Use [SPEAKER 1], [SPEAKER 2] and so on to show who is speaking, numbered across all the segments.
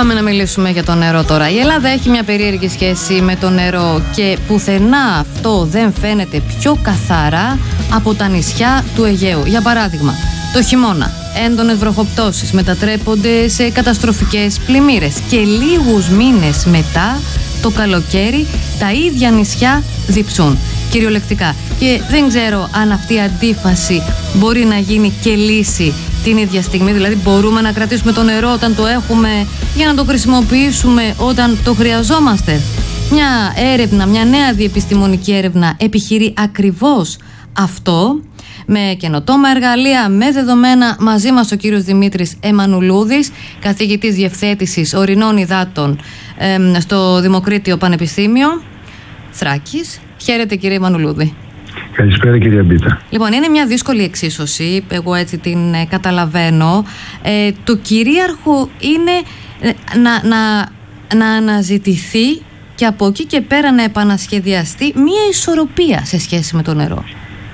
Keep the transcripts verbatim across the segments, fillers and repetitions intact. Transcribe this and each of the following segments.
[SPEAKER 1] Πάμε να μιλήσουμε για το νερό τώρα. Η Ελλάδα έχει μια περίεργη σχέση με το νερό και πουθενά αυτό δεν φαίνεται πιο καθαρά από τα νησιά του Αιγαίου. Για παράδειγμα, το χειμώνα έντονες βροχοπτώσεις μετατρέπονται σε καταστροφικές πλημμύρες και λίγους μήνες μετά, το καλοκαίρι, τα ίδια νησιά διψούν κυριολεκτικά. Και δεν ξέρω αν αυτή η αντίφαση μπορεί να γίνει και λύση την ίδια στιγμή. Δηλαδή μπορούμε να κρατήσουμε το νερό όταν το έχουμε για να το χρησιμοποιήσουμε όταν το χρειαζόμαστε. Μια έρευνα, μια νέα διεπιστημονική έρευνα επιχειρεί ακριβώς αυτό, με καινοτόμα εργαλεία, με δεδομένα. Μαζί μας ο κύριος Δημήτρης Εμμανουλούδης, καθηγητής διευθέτησης ορεινών υδάτων ε, στο Δημοκρίτιο Πανεπιστήμιο Θράκης. Χαίρετε κύριε Εμμανουλούδη.
[SPEAKER 2] Καλησπέρα κυρία Μπίτα.
[SPEAKER 1] Λοιπόν, είναι μια δύσκολη εξίσωση, εγώ έτσι την ε, καταλαβαίνω. Ε, το κυρίαρχο είναι ε, να, να, να αναζητηθεί και από εκεί και πέρα να επανασχεδιαστεί μια ισορροπία σε σχέση με το νερό.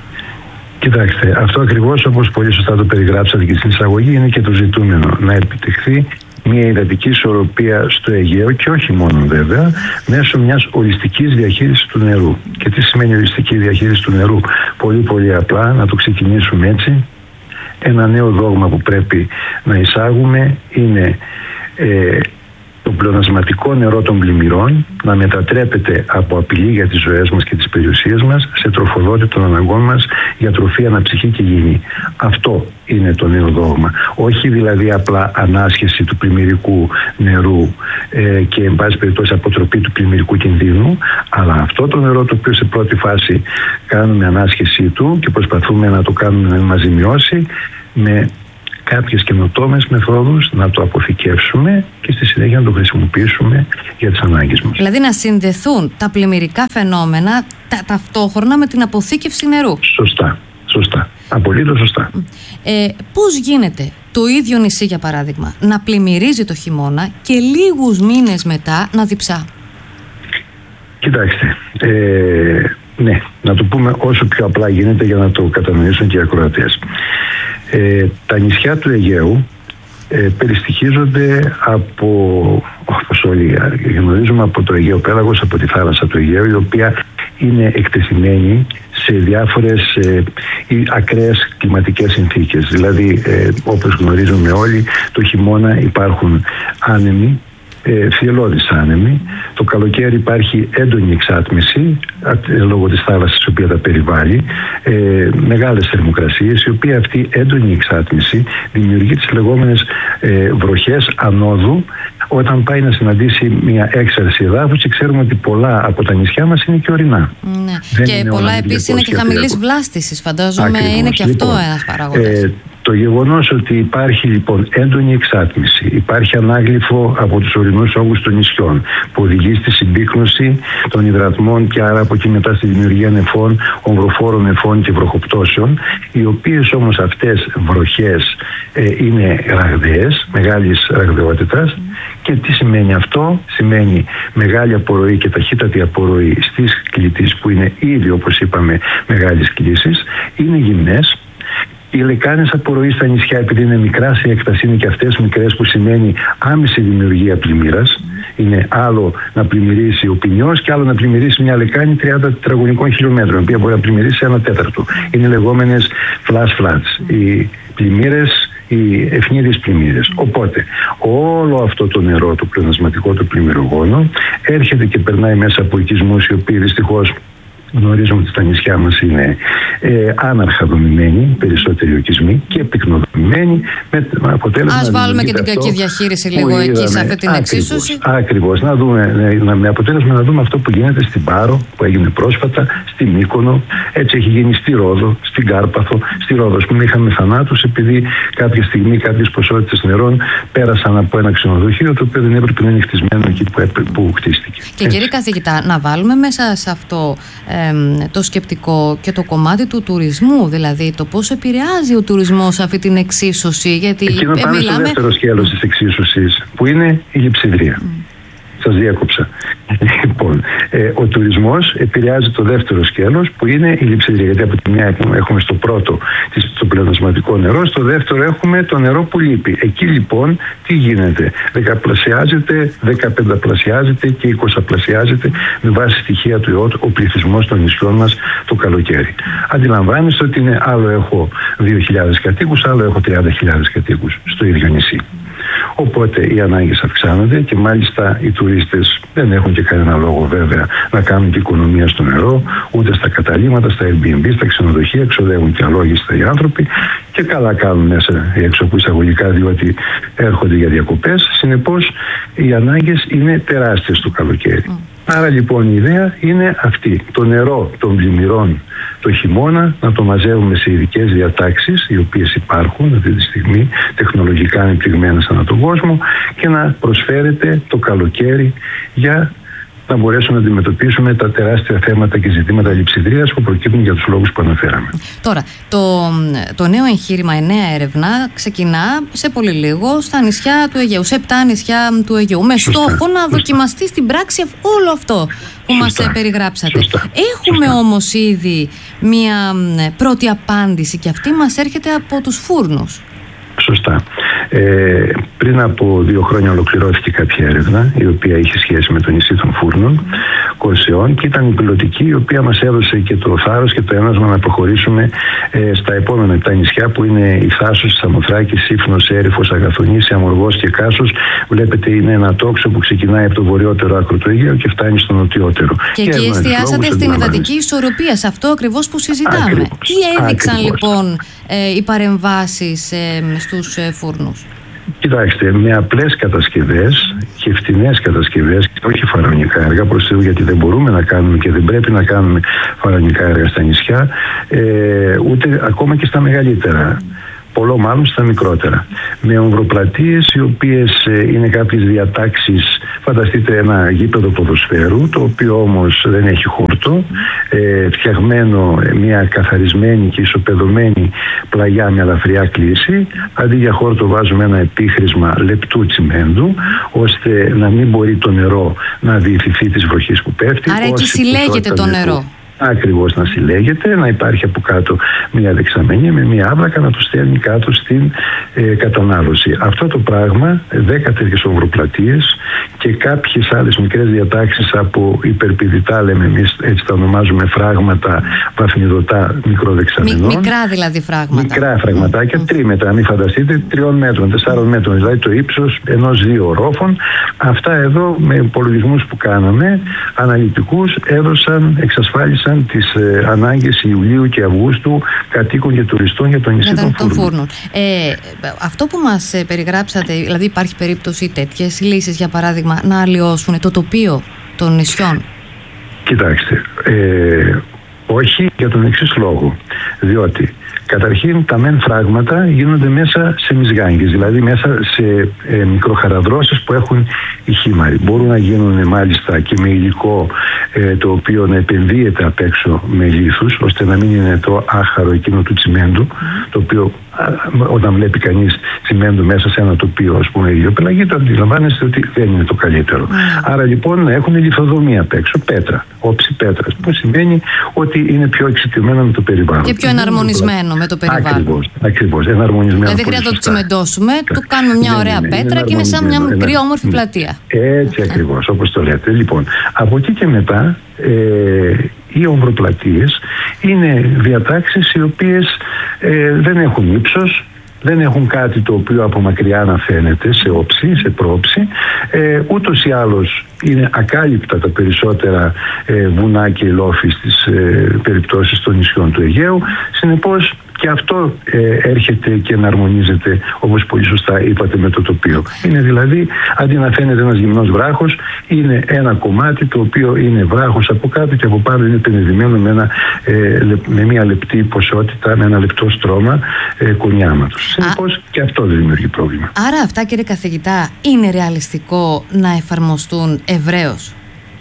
[SPEAKER 2] Κοιτάξτε, αυτό ακριβώς όπως πολύ σωστά το περιγράψατε και στην εισαγωγή είναι και το ζητούμενο. Να επιτευχθεί μια υδατική ισορροπία στο Αιγαίο και όχι μόνο βέβαια, μέσω μιας ολιστικής διαχείρισης του νερού. Και τι σημαίνει ολιστική διαχείριση του νερού? Πολύ πολύ απλά, να το ξεκινήσουμε έτσι. Ένα νέο δόγμα που πρέπει να εισάγουμε είναι ε, το πλεονασματικό νερό των πλημμυρών να μετατρέπεται από απειλή για τις ζωές μας και τις περιουσίες μας σε τροφοδότη των αναγκών μας για τροφή, αναψυχή και υγιεινή. Αυτό είναι το νέο δόγμα. Όχι δηλαδή απλά ανάσχεση του πλημμυρικού νερού ε, και εν πάση περιπτώσει αποτροπή του πλημμυρικού κινδύνου, αλλά αυτό το νερό το οποίο σε πρώτη φάση κάνουμε ανάσχεσή του και προσπαθούμε να το κάνουμε να μας ζημιώσει με κάποιες καινοτόμες μεθόδους να το αποθηκεύσουμε και στη συνέχεια να το χρησιμοποιήσουμε για τις ανάγκες μας.
[SPEAKER 1] Δηλαδή να συνδεθούν τα πλημμυρικά φαινόμενα τα, ταυτόχρονα με την αποθήκευση νερού.
[SPEAKER 2] Σωστά, σωστά. Απολύτως σωστά.
[SPEAKER 1] Ε, πώς γίνεται το ίδιο νησί, για παράδειγμα, να πλημμυρίζει το χειμώνα και λίγους μήνες μετά να διψά?
[SPEAKER 2] Κοιτάξτε, ε, ναι, να το πούμε όσο πιο απλά γίνεται για να το κατανοήσουν και οι ακροατές. Ε, τα νησιά του Αιγαίου ε, περιστοιχίζονται από, όπως όλοι γνωρίζουμε, από το Αιγαίο Πέλαγος, από τη θάλασσα του Αιγαίου, η οποία είναι εκτεθειμένη σε διάφορες ε, ακραίες κλιματικές συνθήκες. Δηλαδή, ε, όπως γνωρίζουμε όλοι, το χειμώνα υπάρχουν άνεμοι, Ε, θυελλώδης άνεμοι. Το καλοκαίρι υπάρχει έντονη εξάτμιση ε, λόγω της θάλασσας η οποία τα περιβάλλει, ε, μεγάλες θερμοκρασίες, η οποία αυτή έντονη εξάτμιση δημιουργεί τις λεγόμενες ε, βροχές ανόδου όταν πάει να συναντήσει μια έξαρση εδάφους, και ξέρουμε ότι πολλά από τα νησιά μας είναι και ορεινά.
[SPEAKER 1] Ναι. Και πολλά επίσης είναι και χαμηλής βλάστησης, φαντάζομαι. Ακριβώς. Είναι και αυτό λοιπόν, ένας παράγοντας. Ε,
[SPEAKER 2] Το γεγονός ότι υπάρχει λοιπόν έντονη εξάτμιση, υπάρχει ανάγλυφο από τους ορεινούς όγκους των νησιών που οδηγεί στη συμπίκνωση των υδρατμών και άρα από εκεί μετά στη δημιουργία νεφών, ομβροφόρων νεφών και βροχοπτώσεων, οι οποίες όμως αυτές βροχές ε, είναι ραγδαίες, μεγάλης ραγδαιότητας. Και τι σημαίνει αυτό? Σημαίνει μεγάλη απορροή και ταχύτατη απορροή στις κλητείς που είναι ήδη, όπως είπαμε, μεγάλης κλίσης, είναι γυμνές. Οι λεκάνες απορροής στα νησιά, επειδή είναι μικρά σε έκταση, είναι και αυτές μικρές, που σημαίνει άμεση δημιουργία πλημμύρας. Είναι άλλο να πλημμυρίσει ο Πινιός και άλλο να πλημμυρίσει μια λεκάνη τριάντα τετραγωνικών χιλιόμετρων, η οποία μπορεί να πλημμυρίσει ένα τέταρτο. Είναι λεγόμενες flash floods, οι πλημμύρες, οι ευνίδιες πλημμύρες. Οπότε όλο αυτό το νερό, το πλεονασματικό, το πλημμυρογόνο, έρχεται και περνάει μέσα από οικισμούς οι οποίοι δυστυχώς γνωρίζουμε ότι τα νησιά μας είναι ε, άναρχα δομημένοι, περισσότεροι οικισμοί και πυκνοδομημένοι, με αποτέλεσμα.
[SPEAKER 1] Ας βάλουμε και την κακή διαχείριση λίγο εκεί, είδαμε, σε αυτή την εξίσωση.
[SPEAKER 2] Ακριβώς. Να δούμε, να, με αποτέλεσμα να δούμε αυτό που γίνεται στην Πάρο, που έγινε πρόσφατα, στη Μύκονο, έτσι έχει γίνει στη Ρόδο, στην Κάρπαθο. Στη Ρόδο, ας πούμε, είχαμε θανάτους επειδή κάποια στιγμή κάποιες ποσότητες νερών πέρασαν από ένα ξενοδοχείο το οποίο δεν έπρεπε να είναι χτισμένο εκεί που, που χτίστηκε.
[SPEAKER 1] Και κύριε καθηγητά, να βάλουμε μέσα σε αυτό ε, το σκεπτικό και το κομμάτι του τουρισμού, δηλαδή το πώς επηρεάζει ο τουρισμός αυτή την εξίσωση, γιατί
[SPEAKER 2] εκείνο πάμε
[SPEAKER 1] μιλάμε...
[SPEAKER 2] στο δεύτερο σκέλος της εξίσωσης, που είναι η λειψιδρία. Mm. Σας διέκοψα. Λοιπόν, ε, ο τουρισμός επηρεάζει το δεύτερο σκέλος που είναι η λειψιδρία. Γιατί από τη μια έχουμε στο πρώτο το πλεονασματικό νερό, στο δεύτερο έχουμε το νερό που λείπει. Εκεί λοιπόν τι γίνεται? Δεκαπλασιάζεται, δεκαπενταπλασιάζεται και εικοσαπλασιάζεται με βάση στοιχεία του ΙΟΤ ο πληθυσμός των νησιών μας το καλοκαίρι. Αντιλαμβάνεστε ότι είναι άλλο έχω δύο χιλιάδες κατοίκους, άλλο έχω τριάντα χιλιάδες κατοίκους στο ίδιο νησί. Οπότε οι ανάγκες αυξάνονται και μάλιστα οι τουρίστες δεν έχουν και κανένα λόγο βέβαια να κάνουν και οικονομία στο νερό, ούτε στα καταλύματα, στα Airbnb, στα ξενοδοχεία, εξοδεύουν και αλόγιστα οι άνθρωποι και καλά κάνουν μέσα έξω από εισαγωγικά διότι έρχονται για διακοπές. Συνεπώς οι ανάγκες είναι τεράστιες το καλοκαίρι. Mm. Άρα λοιπόν η ιδέα είναι αυτή, το νερό των πλημμυρών το χειμώνα να το μαζεύουμε σε ειδικές διατάξεις οι οποίες υπάρχουν αυτή τη στιγμή τεχνολογικά ανεπτυγμένες ανά τον κόσμο και να προσφέρεται το καλοκαίρι για να μπορέσουμε να αντιμετωπίσουμε τα τεράστια θέματα και ζητήματα λειψιδρίας που προκύπτουν για τους λόγους που αναφέραμε.
[SPEAKER 1] Τώρα, το, το νέο εγχείρημα, η νέα έρευνα ξεκινά σε πολύ λίγο στα νησιά του Αιγαίου, σε επτά νησιά του Αιγαίου, με Σωστά. στόχο να Σωστά. δοκιμαστεί στην πράξη όλο αυτό που Σωστά. μας περιγράψατε. Σωστά. Έχουμε Σωστά. όμως ήδη μία πρώτη απάντηση και αυτή μας έρχεται από τους φούρνους.
[SPEAKER 2] Σωστά. Ε, πριν από δύο χρόνια ολοκληρώθηκε κάποια έρευνα η οποία είχε σχέση με το νησί των Φούρνων, Κορσεών, και ήταν η πιλωτική η οποία μας έδωσε και το θάρρος και το ένασμα να προχωρήσουμε ε, στα επόμενα επτά νησιά που είναι η Θάσος, η Σαμοθράκη, Σύφνος, Έρυφος, Αγαθονήσι, Αμοργός και Κάσος. Βλέπετε είναι ένα τόξο που ξεκινάει από το βορειότερο άκρο του Αιγαίου και φτάνει στο νοτιότερο.
[SPEAKER 1] Και, και εκεί εστιάσατε στην υδατική ισορροπία, σε αυτό ακριβώς που συζητάμε. Ακριβώς. Τι έδειξαν Ακριβώς. λοιπόν ε, οι παρεμβάσεις ε, στους ε, φούρνους?
[SPEAKER 2] Κοιτάξτε, με απλές κατασκευές και φτηνές κατασκευές και όχι φαραωνικά έργα, προς Θεού, γιατί δεν μπορούμε να κάνουμε και δεν πρέπει να κάνουμε φαραωνικά έργα στα νησιά, ε, ούτε ακόμα και στα μεγαλύτερα. Πολλό μάλλον στα μικρότερα. Με ομβροπλατείες οι οποίες ε, είναι κάποιες διατάξεις, φανταστείτε ένα γήπεδο ποδοσφαίρου, το οποίο όμως δεν έχει χόρτο, ε, φτιαγμένο μια καθαρισμένη και ισοπεδωμένη πλαγιά με ελαφριά κλίση. Αντί για χόρτο βάζουμε ένα επίχρησμα λεπτού τσιμέντου, ώστε να μην μπορεί το νερό να διηθηθεί της βροχής που πέφτει.
[SPEAKER 1] Άρα εκεί συλλέγεται το νερό.
[SPEAKER 2] Ακριβώς, να συλλέγεται, να υπάρχει από κάτω μια δεξαμενή με μια άβρακα να το στέλνει κάτω στην ε, κατανάλωση. Αυτό το πράγμα, δέκα τέτοιες ομβροπλατείες και κάποιες άλλες μικρές διατάξεις από υπερπηδητά, λέμε εμείς, έτσι τα ονομάζουμε, φράγματα βαθμιδωτά μικροδεξαμενών. Μι,
[SPEAKER 1] μικρά δηλαδή φράγματα.
[SPEAKER 2] Μικρά φραγματάκια, mm. τρίμετρα, μην φανταστείτε, τριών μέτρων, τεσσάρων μέτρων, δηλαδή το ύψος ενός δύο ορόφων. Αυτά εδώ με υπολογισμούς που κάναμε, αναλυτικούς, έδωσαν, εξασφάλισαν τις ε, ανάγκες Ιουλίου και Αυγούστου κατοίκων και τουριστών για το νησί των Φούρνων. Φούρνων.
[SPEAKER 1] Ε, αυτό που μας ε, περιγράψατε, δηλαδή υπάρχει περίπτωση τέτοιες λύσεις, για παράδειγμα, να αλλοιώσουν το τοπίο των νησιών?
[SPEAKER 2] Κοιτάξτε, ε, όχι, για τον εξής λόγο. Διότι καταρχήν τα μεν φράγματα γίνονται μέσα σε μυσγάνγκες, δηλαδή μέσα σε ε, μικροχαραδρώσεις που έχουν οι χήμαροι. Μπορούν να γίνουν μάλιστα και με υλικό ε, το οποίο να επενδύεται απ' έξω με λίθους, ώστε να μην είναι το άχαρο εκείνο του τσιμέντου, το οποίο όταν βλέπει κανείς τσιμέντο μέσα σε ένα τοπίο, ας πούμε, ηλιοπελαγή, το αντιλαμβάνεστε ότι δεν είναι το καλύτερο. Mm. Άρα λοιπόν να έχουν λιθοδομία απ' έξω, πέτρα, όψη πέτρας, που σημαίνει ότι είναι πιο εξοικειωμένο με το περιβάλλον.
[SPEAKER 1] Και πιο εναρμονισμένο με το περιβάλλον.
[SPEAKER 2] Ακριβώς, ακριβώς, εναρμονισμένο.
[SPEAKER 1] Δηλαδή δεν χρειάζεται να το τσιμεντώσουμε, του κάνουμε μια ωραία πέτρα και είναι σαν μια μικρή όμορφη πλατεία.
[SPEAKER 2] Έτσι ακριβώς, όπως το λέτε. Λοιπόν, από εκεί και μετά, ε, οι ομβροπλατείες είναι διατάξεις οι οποίες ε, δεν έχουν ύψος, δεν έχουν κάτι το οποίο από μακριά να φαίνεται σε όψη, σε πρόψη. Ε, ούτως ή άλλως είναι ακάλυπτα τα περισσότερα ε, βουνά και λόφοι στις ε, περιπτώσεις των νησιών του Αιγαίου. Συνεπώς και αυτό ε, έρχεται και εναρμονίζεται, όπως πολύ σωστά είπατε, με το τοπίο. Είναι δηλαδή, αντί να φαίνεται ένας γυμνός βράχος, είναι ένα κομμάτι το οποίο είναι βράχος από κάτω και από πάνω είναι πενεδημένο με, ένα, ε, με μια λεπτή ποσότητα, με ένα λεπτό στρώμα ε, κονιάματος. Συνεπώς και αυτό δεν δημιουργεί πρόβλημα.
[SPEAKER 1] Άρα αυτά, κύριε καθηγητά, είναι ρεαλιστικό να εφαρμοστούν ευρέως?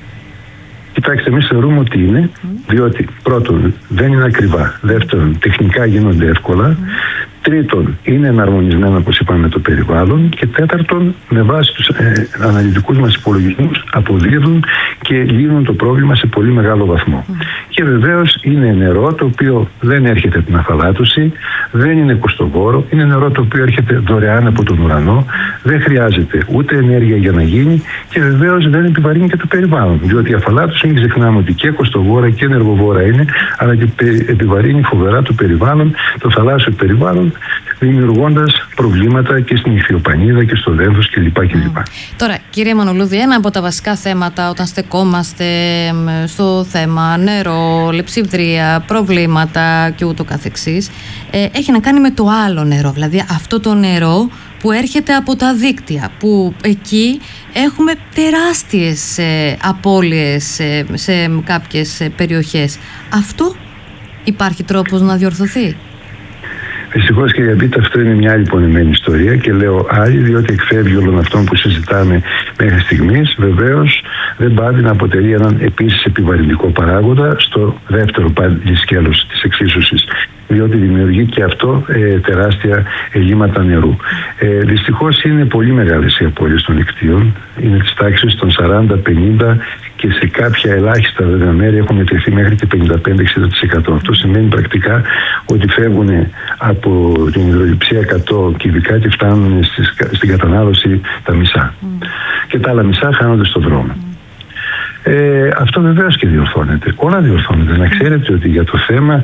[SPEAKER 2] Κοιτάξτε, εμείς θεωρούμε ότι είναι, διότι πρώτον δεν είναι ακριβά, δεύτερον τεχνικά γίνονται εύκολα, Τρίτον, είναι εναρμονισμένα, όπως είπαμε, με το περιβάλλον. Και τέταρτον, με βάση τους ε, αναλυτικούς μας υπολογισμούς, αποδίδουν και λύνουν το πρόβλημα σε πολύ μεγάλο βαθμό. Mm. Και βεβαίως είναι νερό το οποίο δεν έρχεται από την αφαλάτωση, δεν είναι κοστοβόρο, είναι νερό το οποίο έρχεται δωρεάν από τον ουρανό, δεν χρειάζεται ούτε ενέργεια για να γίνει και βεβαίως δεν επιβαρύνει και το περιβάλλον. Διότι η αφαλάτωση, μην ξεχνάμε ότι και κοστοβόρα και ενεργοβόρα είναι, αλλά και επιβαρύνει φοβερά το περιβάλλον, το θαλάσσιο περιβάλλον, δημιουργώντας προβλήματα και στην ηχθειοπανίδα και στο δένθος κλπ. κλπ. Mm.
[SPEAKER 1] Τώρα, κύριε Μανολούδη, ένα από τα βασικά θέματα όταν στεκόμαστε στο θέμα νερό, λειψιδρία, προβλήματα και ούτω καθεξής, ε, έχει να κάνει με το άλλο νερό, δηλαδή αυτό το νερό που έρχεται από τα δίκτυα, που εκεί έχουμε τεράστιες ε, απώλειες ε, σε κάποιες ε, περιοχές. Αυτό υπάρχει τρόπος να διορθωθεί?
[SPEAKER 2] Δυστυχώς, κυρία Μπίτα, αυτό είναι μια άλλη πονημένη ιστορία και λέω άλλη διότι εκφεύγει όλων αυτών που συζητάμε μέχρι στιγμής. Βεβαίως δεν πάβει να αποτελεί έναν επίσης επιβαρυντικό παράγοντα στο δεύτερο πάλι σκέλος της εξίσωσης, διότι δημιουργεί και αυτό ε, τεράστια ελλείμματα νερού. Ε, δυστυχώς είναι πολύ μεγάλες οι απώλειες των δικτύων, είναι της τάξης των σαράντα με πενήντα και σε κάποια ελάχιστα βέβαια μέρη έχουν μετρηθεί μέχρι και πενήντα πέντε με εξήντα τοις εκατό. Αυτό σημαίνει πρακτικά ότι φεύγουν από την υδρολειψία εκατό κυβικά και φτάνουν στις, στην κατανάλωση τα μισά. Mm. Και τα άλλα μισά χάνονται στον δρόμο. Mm. Ε, αυτό βεβαίως και διορθώνεται. Όλα διορθώνεται. Να ξέρετε ότι για το θέμα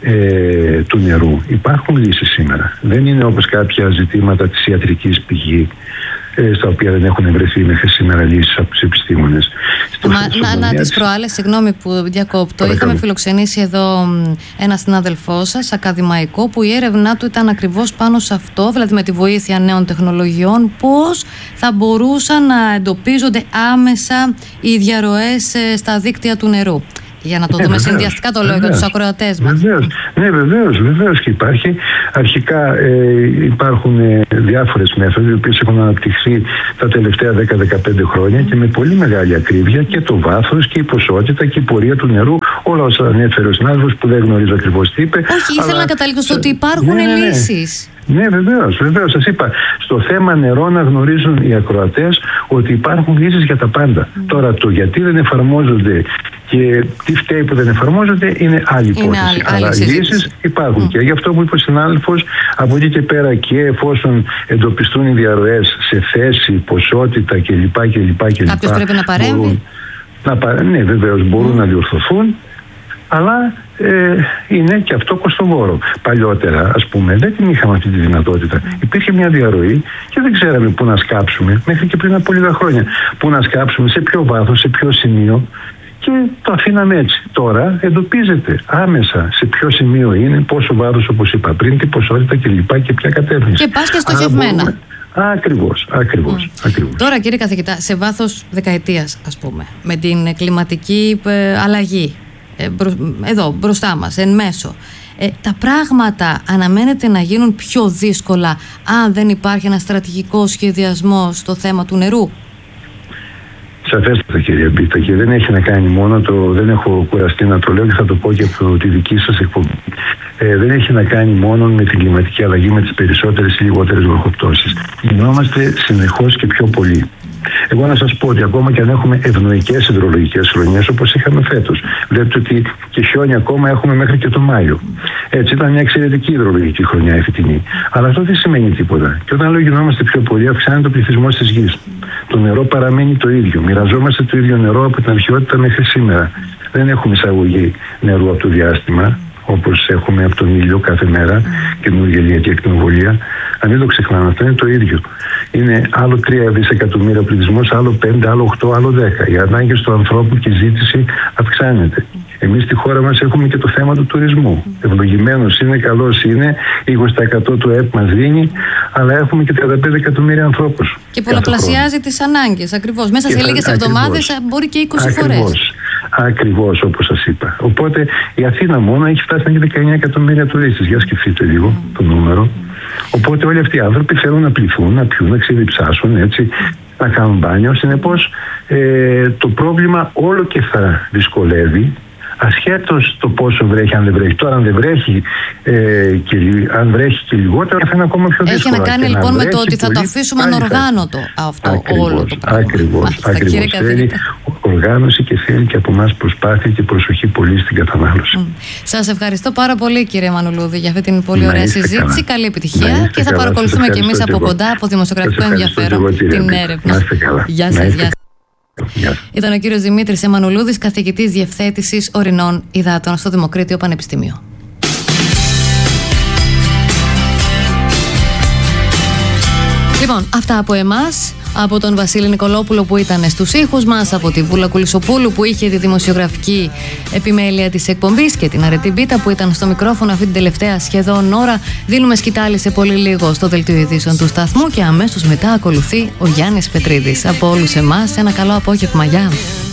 [SPEAKER 2] ε, του νερού υπάρχουν λύσεις σήμερα. Δεν είναι όπως κάποια ζητήματα της ιατρικής πηγή, στα οποία δεν έχουν βρεθεί μέχρι σήμερα λύσεις από τους επιστήμονες.
[SPEAKER 1] Μα, να, να τις προάλλες, συγγνώμη που διακόπτω, Παρακαλώ. Είχαμε φιλοξενήσει εδώ ένα συνάδελφό σας, ακαδημαϊκό, που η έρευνά του ήταν ακριβώς πάνω σε αυτό, δηλαδή με τη βοήθεια νέων τεχνολογιών, πώς θα μπορούσαν να εντοπίζονται άμεσα οι διαρροές στα δίκτυα του νερού. Για να το ε, δούμε βεβαίως, συνδυαστικά, το λέω για τους ακροατές μας.
[SPEAKER 2] Βεβαίως, ναι, βεβαίως, βεβαίως και υπάρχει. Αρχικά ε, υπάρχουν ε, διάφορες μέθοδοι, οι οποίες έχουν αναπτυχθεί τα τελευταία δέκα με δεκαπέντε χρόνια και με πολύ μεγάλη ακρίβεια και το βάθος και η ποσότητα και η πορεία του νερού. Όλα όσα ανέφερε ο συνάδελφος που δεν γνωρίζω ακριβώς τι είπε.
[SPEAKER 1] Όχι, ήθελα αλλά... να καταλήξω στο ότι υπάρχουν
[SPEAKER 2] ναι, ναι, ναι.
[SPEAKER 1] λύσεις.
[SPEAKER 2] Ναι, βεβαίως, βεβαίως. Σας είπα, στο θέμα νερό να γνωρίζουν οι ακροατές ότι υπάρχουν λύσεις για τα πάντα. Mm. Τώρα το γιατί δεν εφαρμόζονται και τι φταίει που δεν εφαρμόζονται είναι άλλη υπόθεση. Αλλά λύσεις υπάρχουν. Mm. Και γι' αυτό που είπε ο συνάδελφος, από εκεί και πέρα και εφόσον εντοπιστούν οι διαρροές σε θέση, ποσότητα κλπ. κλπ.
[SPEAKER 1] Κάποιος πρέπει να παρέμβει.
[SPEAKER 2] Μπορούν, να παρέ... Ναι, βεβαίως μπορούν mm. να διορθωθούν. Αλλά ε, είναι και αυτό κοστοβόρο. Παλιότερα, ας πούμε, δεν την είχαμε αυτή τη δυνατότητα. Mm. Υπήρχε μια διαρροή και δεν ξέραμε πού να σκάψουμε, μέχρι και πριν από λίγα χρόνια. Πού να σκάψουμε, σε ποιο βάθος, σε ποιο σημείο. Και το αφήναμε έτσι. Τώρα εντοπίζεται άμεσα σε ποιο σημείο είναι, πόσο βάθος, όπως είπα πριν, τι ποσότητα κλπ. Και ποια κατεύθυνση.
[SPEAKER 1] Και πας και στοχευμένα.
[SPEAKER 2] Ακριβώς, ακριβώς, mm. ακριβώς.
[SPEAKER 1] Τώρα, κύριε καθηγητά, σε βάθος δεκαετίας, ας πούμε, με την κλιματική ε, αλλαγή, εδώ μπροστά μας, εν μέσω, ε, τα πράγματα αναμένεται να γίνουν πιο δύσκολα αν δεν υπάρχει ένα στρατηγικό σχεδιασμό στο θέμα του νερού?
[SPEAKER 2] Σαφέστατα, κυρία Μπίτα, και δεν έχει να κάνει μόνο το, δεν έχω κουραστεί να το λέω και θα το πω και από τη δική σας εκπομπή. Ε, δεν έχει να κάνει μόνο με την κλιματική αλλαγή, με τις περισσότερες ή λιγότερες βροχοπτώσεις. Γινόμαστε συνεχώς και πιο πολλοί. Εγώ να σας πω ότι ακόμα και αν έχουμε ευνοϊκές υδρολογικές χρονιές όπως είχαμε φέτος, βλέπετε ότι και χιόνια ακόμα έχουμε μέχρι και τον Μάιο. Έτσι ήταν μια εξαιρετική υδρολογική χρονιά η φετινή. Αλλά αυτό δεν σημαίνει τίποτα. Και όταν λέω γινόμαστε πιο πολλοί, αυξάνεται ο πληθυσμός της γης. Το νερό παραμένει το ίδιο. Μοιραζόμαστε το ίδιο νερό από την αρχαιότητα μέχρι σήμερα. Δεν έχουμε εισαγωγή νερού από το διάστημα, όπως έχουμε από τον ήλιο κάθε μέρα, καινούργια ηλιακή ακτινοβολία. Αν δεν το ξεχνάμε, αυτό είναι το ίδιο. Είναι άλλο τρία δισεκατομμύρια πληθυσμός, άλλο πέντε, άλλο οκτώ, άλλο δέκα. Οι ανάγκες του ανθρώπου και η ζήτηση αυξάνεται. Εμείς στη χώρα μας έχουμε και το θέμα του τουρισμού. Ευλογημένος είναι, καλός είναι, είκοσι τοις εκατό του ΕΠ μας δίνει, αλλά έχουμε και τριάντα πέντε εκατομμύρια ανθρώπους.
[SPEAKER 1] Και πολλαπλασιάζει τις ανάγκες, ακριβώς. Μέσα σε λίγες εβδομάδες μπορεί και είκοσι φορές.
[SPEAKER 2] Ακριβώς, όπως σας είπα. Οπότε η Αθήνα μόνο έχει φτάσει να έχει δεκαεννιά εκατομμύρια τουρίστες. Για σκεφτείτε λίγο mm. το νούμερο. Οπότε όλοι αυτοί οι άνθρωποι θέλουν να πληθούν, να πιούν, να ξεδιψάσουν, έτσι, να κάνουν μπάνιο. Συνεπώς ε, το πρόβλημα όλο και θα δυσκολεύει, ασχέτως το πόσο βρέχει, αν δεν βρέχει. Τώρα, αν δεν βρέχει, ε, και, αν βρέχει και λιγότερο, θα είναι ακόμα πιο δύσκολο.
[SPEAKER 1] Έχει να κάνει λοιπόν με το ότι θα το αφήσουμε ανοργάνωτο αυτό
[SPEAKER 2] ακριβώς,
[SPEAKER 1] όλο το πράγμα.
[SPEAKER 2] Ακριβώς, ακριβώς. Θέλει οργάνωση και θέλει και από εμάς προσπάθεια και προσοχή πολύ στην κατανάλωση. Mm.
[SPEAKER 1] Σας ευχαριστώ πάρα πολύ, κύριε Μανουλούδη, για αυτή την πολύ ωραία συζήτηση. Καλά. Καλή επιτυχία και θα καλά. παρακολουθούμε και εμείς από κοντά, από δημοσιογραφικό ενδιαφέρον, την έρευνα. Γεια σας. Γεια. Ήταν ο κύριος Δημήτρης Εμμανουλούδης, καθηγητής διευθέτησης ορεινών υδάτων στο Δημοκρίτιο Πανεπιστήμιο. Λοιπόν, αυτά από εμάς, από τον Βασίλη Νικολόπουλο που ήταν στους ήχους μας, από τη Βούλα Κουλισοπούλου που είχε τη δημοσιογραφική επιμέλεια της εκπομπής και την Αρετή Μπίτα που ήταν στο μικρόφωνο αυτή την τελευταία σχεδόν ώρα. Δίνουμε σκητάλη σε πολύ λίγο στο δελτίο ειδήσεων του σταθμού και αμέσως μετά ακολουθεί ο Γιάννης Πετρίδης. Από όλους εμάς ένα καλό απόγευμα. Γεια!